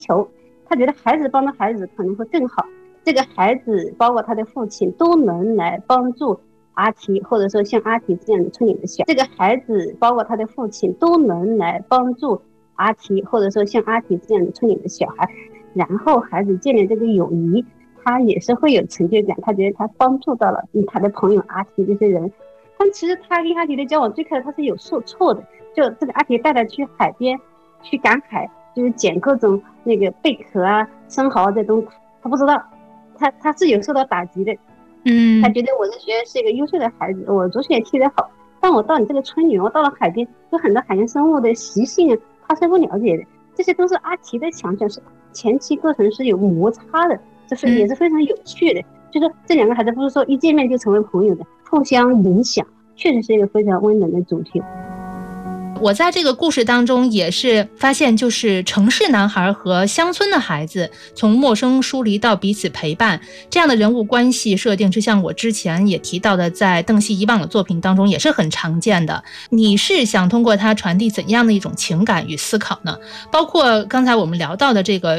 求，他觉得孩子帮助孩子可能会更好。这个孩子包括他的父亲都能来帮助阿提，或者说像阿提这样的村里的小，这个孩子包括他的父亲都能来帮助阿提，或者说像阿提这样的村里的小孩，然后孩子建立这个友谊，他也是会有成就感，他觉得他帮助到了他的朋友阿提这些人。但其实他跟阿提的交往最开始他是有受挫的，就这个阿提带他去海边去赶海，就是捡各种那个贝壳啊、生蚝啊这东西，他不知道，他是有受到打击的。他觉得我在学校是一个优秀的孩子，我足球也踢得好，但我到你这个村里，我到了海边，有很多海洋生物的习性啊，他是不了解的，这些都是阿提的强项，是前期过程是有摩擦的，就是也是非常有趣的。就是这两个孩子不是说一见面就成为朋友的，互相影响，确实是一个非常温暖的主题。 我在这个故事当中也是发现，就是城市男孩和乡村的孩子从陌生疏离到彼此陪伴，这样的人物关系设定，就像我之前也提到的，在邓曦以往的作品当中也是很常见的。你是想通过它传递怎样的一种情感与思考呢？包括刚才我们聊到的这个